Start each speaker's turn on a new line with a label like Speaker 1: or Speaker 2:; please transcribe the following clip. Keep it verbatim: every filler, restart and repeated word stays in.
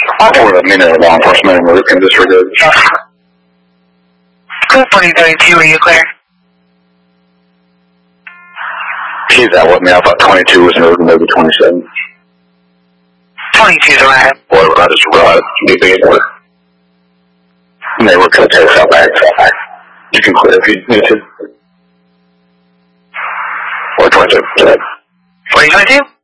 Speaker 1: Or a minute of law enforcement and work in this regard.
Speaker 2: twenty thirty-two, are you clear?
Speaker 1: Keep that with me. I thought twenty-two was moving, maybe twenty-seven.
Speaker 2: twenty-two's alright.
Speaker 1: Whatever, I just realized you being work. And they were going to take us out back. You can quit if you need to. Or twenty-two.
Speaker 2: What are you going to do?